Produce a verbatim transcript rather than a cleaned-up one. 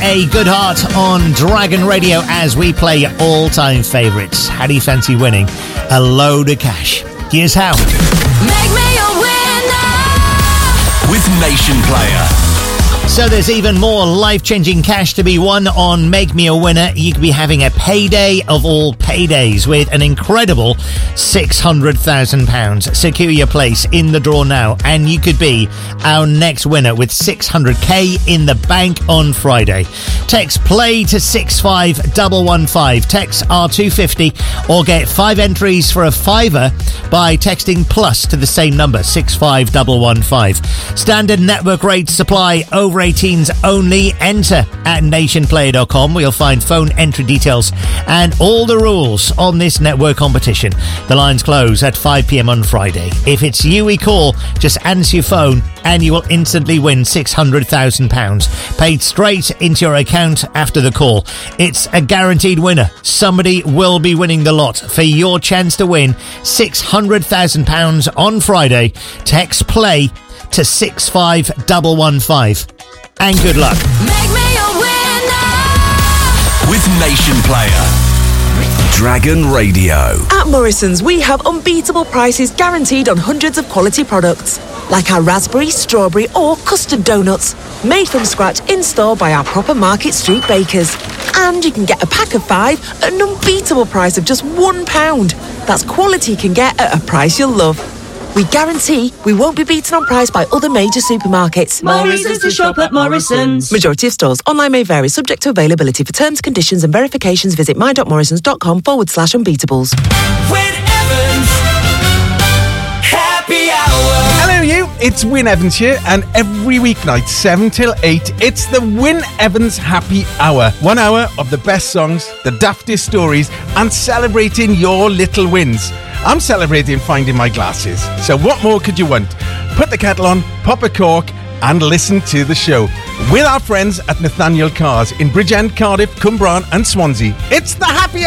a good heart on Dragon Radio as we play your all-time favourites. How do you fancy winning a load of cash? Here's how. Make me a winner with Nation Player. So there's even more life-changing cash to be won on Make Me a Winner. You could be having a payday of all paydays with an incredible six hundred thousand pounds. Secure your place in the draw now and you could be our next winner with six hundred k in the bank on Friday. Text play to six five one one five. Text R two fifty or get five entries for a fiver by texting plus to the same number, six five one one five. Standard network rates supply, over eighteens only. Enter at nation player dot com where you'll find phone entry details and all the rules on this network competition. The lines close at five p.m. on Friday. If it's you we call, just answer your phone and you will instantly win six hundred thousand pounds paid straight into your account after the call. It's a guaranteed winner. Somebody will be winning the lot. For your chance to win six hundred thousand pounds on Friday, text play to six five one one five. And good luck. Make me a winner with Nation Player. Dragon Radio. At Morrison's, we have unbeatable prices guaranteed on hundreds of quality products, like our raspberry, strawberry or custard donuts, made from scratch in-store by our proper Market Street bakers. And you can get a pack of five at an unbeatable price of just one pound. That's quality you can get at a price you'll love. We guarantee we won't be beaten on price by other major supermarkets. More reasons to shop at Morrison's. Majority of stores. Online may vary, subject to availability. For terms, conditions and verifications, visit my.morrisons.com forward slash unbeatables. Win Evans Happy Hour. Hello you, it's Win Evans here, and every weeknight seven till eight it's the Win Evans Happy Hour. One hour of the best songs, the daftest stories and celebrating your little wins. I'm celebrating finding my glasses, so what more could you want? Put the kettle on, pop a cork and listen to the show with our friends at Nathaniel Cars in Bridgend, Cardiff, Cumbraen and Swansea. It's the Happy